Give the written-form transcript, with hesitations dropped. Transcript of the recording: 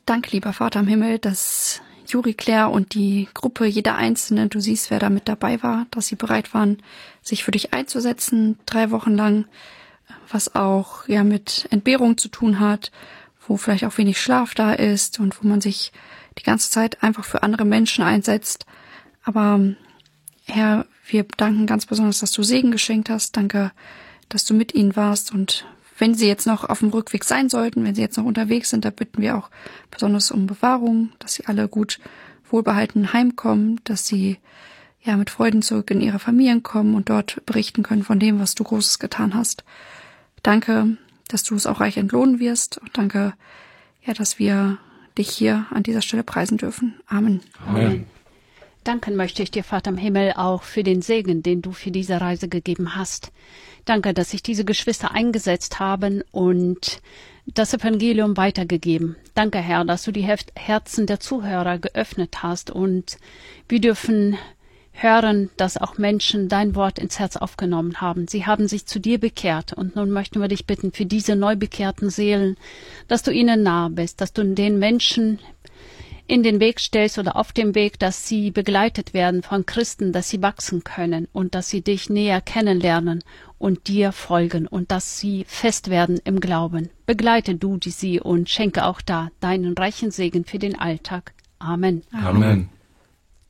Danke, lieber Vater im Himmel, dass Juri, Claire und die Gruppe, jeder Einzelne, du siehst, wer da mit dabei war, dass sie bereit waren, sich für dich einzusetzen, 3 Wochen lang, was auch ja mit Entbehrung zu tun hat, wo vielleicht auch wenig Schlaf da ist und wo man sich die ganze Zeit einfach für andere Menschen einsetzt. Aber Herr, wir danken ganz besonders, dass du Segen geschenkt hast. Danke, dass du mit ihnen warst. Und wenn sie jetzt noch auf dem Rückweg sein sollten, wenn sie jetzt noch unterwegs sind, da bitten wir auch besonders um Bewahrung, dass sie alle gut wohlbehalten heimkommen, dass sie ja mit Freuden zurück in ihre Familien kommen und dort berichten können von dem, was du Großes getan hast. Danke, dass du es auch reich entlohnen wirst. Und danke, ja, dass wir dich hier an dieser Stelle preisen dürfen. Amen. Amen. Danken möchte ich dir, Vater im Himmel, auch für den Segen, den du für diese Reise gegeben hast. Danke, dass sich diese Geschwister eingesetzt haben und das Evangelium weitergegeben. Danke, Herr, dass du die Herzen der Zuhörer geöffnet hast und wir dürfen hören, dass auch Menschen dein Wort ins Herz aufgenommen haben. Sie haben sich zu dir bekehrt und nun möchten wir dich bitten für diese neu bekehrten Seelen, dass du ihnen nahe bist, dass du den Menschen in den Weg stellst oder auf dem Weg, dass sie begleitet werden von Christen, dass sie wachsen können und dass sie dich näher kennenlernen und dir folgen und dass sie fest werden im Glauben. Begleite du sie und schenke auch da deinen reichen Segen für den Alltag. Amen. Amen.